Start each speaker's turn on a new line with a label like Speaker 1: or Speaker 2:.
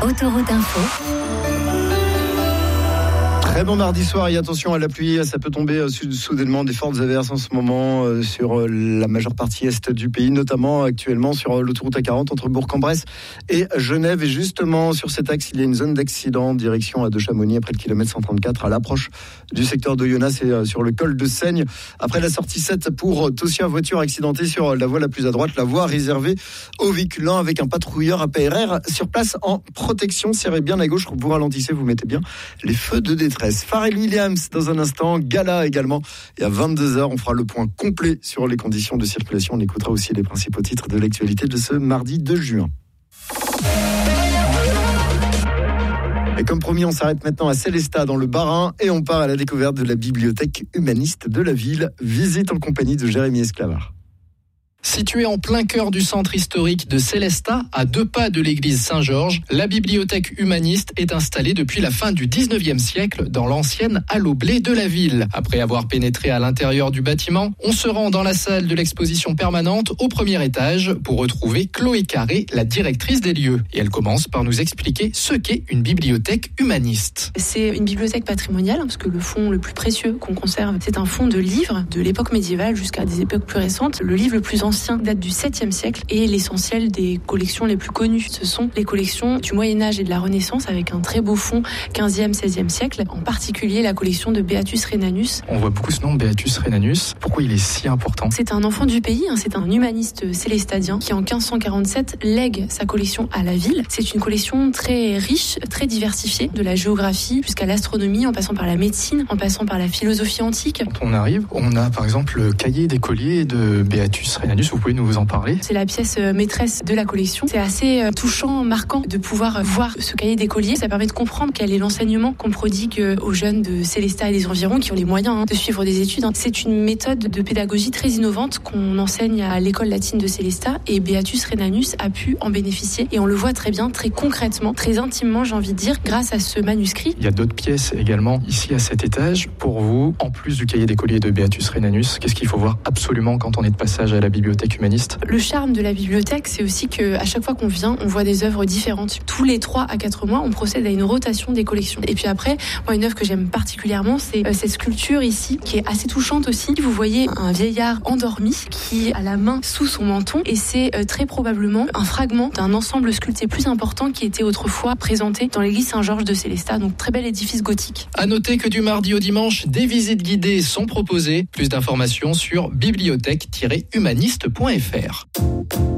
Speaker 1: Autoroute Info.
Speaker 2: Très bon mardi soir et attention à la pluie, ça peut tomber soudainement des fortes averses en ce moment sur la majeure partie est du pays, notamment actuellement sur l'autoroute A40 entre Bourg-en-Bresse et Genève. Et justement sur cet axe, il y a une zone d'accident direction de Chamonix après le kilomètre 134 à l'approche du secteur d'Oyonnax et sur le col de Seigne. Après la sortie 7 pour Tossia, voiture accidentée sur la voie la plus à droite, la voie réservée aux véhicules lents avec un patrouilleur APRR sur place en protection. Serrez bien à gauche, vous ralentissez, vous mettez bien les feux de détresse. Pharrell Williams dans un instant, Gala également. Et à 22h, on fera le point complet sur les conditions de circulation. On écoutera aussi les principaux titres de l'actualité de ce mardi 2 juin. Et comme promis, on s'arrête maintenant à Célestat dans le Bas-Rhin et on part à la découverte de la bibliothèque humaniste de la ville. Visite en compagnie de Jérémy Esclavard.
Speaker 3: Située en plein cœur du centre historique de Célestat, à 2 pas de l'église Saint-Georges, la bibliothèque humaniste est installée depuis la fin du 19e siècle dans l'ancienne halle aux blés de la ville. Après avoir pénétré à l'intérieur du bâtiment, on se rend dans la salle de l'exposition permanente au premier étage pour retrouver Chloé Carré, la directrice des lieux. Et elle commence par nous expliquer ce qu'est une bibliothèque humaniste.
Speaker 4: C'est une bibliothèque patrimoniale, parce que le fonds le plus précieux qu'on conserve, c'est un fonds de livres de l'époque médiévale jusqu'à des époques plus récentes. Le livre le plus ancien date du 7e siècle et l'essentiel des collections les plus connues, ce sont les collections du Moyen-Âge et de la Renaissance avec un très beau fond 15e, 16e siècle, en particulier la collection de Beatus Rhenanus.
Speaker 3: On voit beaucoup ce nom, Beatus Rhenanus. Pourquoi il est si important ?
Speaker 4: C'est un enfant du pays, c'est un humaniste célestadien qui en 1547 lègue sa collection à la ville. C'est une collection très riche, très diversifiée, de la géographie jusqu'à l'astronomie, en passant par la médecine, en passant par la philosophie antique.
Speaker 3: Quand on arrive, on a par exemple le cahier d'écolier de Beatus Rhenanus. Vous pouvez nous en parler ?
Speaker 4: C'est la pièce maîtresse de la collection. C'est assez touchant, marquant de pouvoir voir ce cahier d'écolier. Ça permet de comprendre quel est l'enseignement qu'on prodigue aux jeunes de Célestat et des environs qui ont les moyens de suivre des études. C'est une méthode de pédagogie très innovante qu'on enseigne à l'école latine de Célestat et Beatus Rhenanus a pu en bénéficier. Et on le voit très bien, très concrètement, très intimement, j'ai envie de dire, grâce à ce manuscrit.
Speaker 3: Il y a d'autres pièces également ici à cet étage. Pour vous, en plus du cahier d'écolier de Beatus Rhenanus, qu'est-ce qu'il faut voir absolument quand on est de passage à la bibliothèque humaniste ?
Speaker 4: Le charme de la bibliothèque, c'est aussi qu'à chaque fois qu'on vient, on voit des œuvres différentes. Tous les 3 à 4 mois, on procède à une rotation des collections. Et puis après, moi, une œuvre que j'aime particulièrement, c'est cette sculpture ici, qui est assez touchante aussi. Vous voyez un vieillard endormi qui a la main sous son menton et c'est très probablement un fragment d'un ensemble sculpté plus important qui était autrefois présenté dans l'église Saint-Georges de Célestat. Donc très bel édifice gothique.
Speaker 3: À noter que du mardi au dimanche, des visites guidées sont proposées. Plus d'informations sur bibliothèque-humaniste.fr.